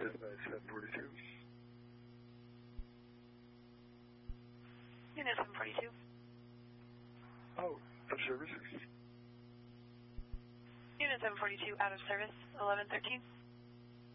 Is 742. Unit 742. Oh, out of service. Unit 742 out of service, 1113.